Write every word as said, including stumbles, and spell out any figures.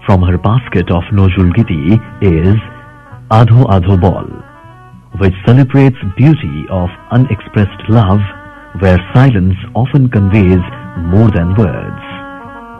from her basket of Nojrul Giti is Adho Adho Bol, which celebrates beauty of unexpressed love, where silence often conveys more than words.